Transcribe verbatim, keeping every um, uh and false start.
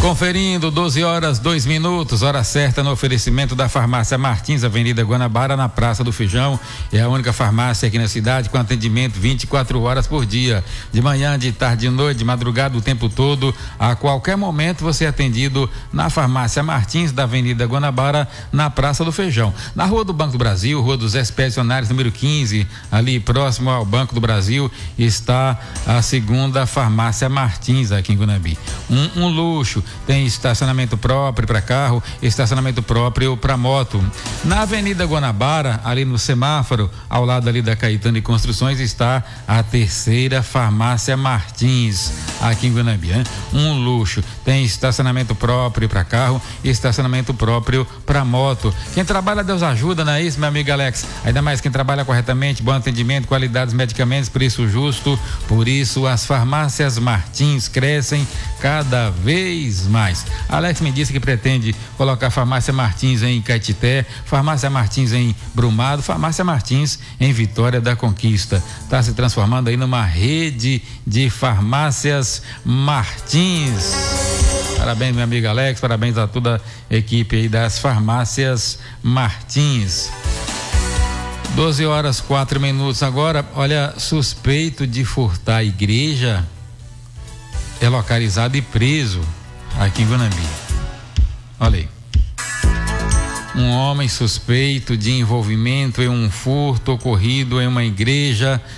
Conferindo, doze horas, dois minutos, hora certa no oferecimento da Farmácia Martins, Avenida Guanabara, na Praça do Feijão. É a única farmácia aqui na cidade com atendimento vinte e quatro horas por dia. De manhã, de tarde, de noite, de madrugada, o tempo todo. A qualquer momento você é atendido na Farmácia Martins, da Avenida Guanabara, na Praça do Feijão. Na Rua do Banco do Brasil, Rua dos Expedicionários, número quinze, ali próximo ao Banco do Brasil, está a segunda Farmácia Martins, aqui em Guanabi. Um, um luxo. Tem estacionamento próprio para carro, estacionamento próprio para moto. Na Avenida Guanabara, ali no semáforo, ao lado ali da Caetano e Construções, está a terceira Farmácia Martins, aqui em Guanabi, hein? Um luxo. Tem estacionamento próprio para carro, estacionamento próprio para moto. Quem trabalha, Deus ajuda, não é isso, meu amigo Alex? Ainda mais quem trabalha corretamente, bom atendimento, qualidade dos medicamentos, preço justo. Por isso, as farmácias Martins crescem cada vez mais. Alex me disse que pretende colocar Farmácia Martins em Caetité, Farmácia Martins em Brumado, Farmácia Martins em Vitória da Conquista. Está se transformando aí numa rede de farmácias Martins. Parabéns, meu amigo Alex, parabéns a toda a equipe aí das farmácias Martins. doze horas, quatro minutos agora. Olha, suspeito de furtar a igreja é localizado e preso aqui em Guanabi. Olha aí. Um homem suspeito de envolvimento em um furto ocorrido em uma igreja